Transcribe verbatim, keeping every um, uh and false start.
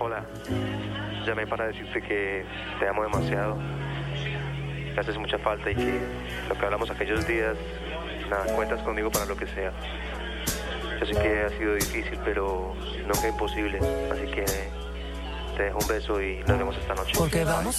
Hola, llamé para decirte que te amo demasiado, que haces mucha falta y que lo que hablamos aquellos días, nada, cuentas conmigo para lo que sea. Yo sé que ha sido difícil, pero nunca imposible, así que te dejo un beso y nos vemos esta noche. Porque vamos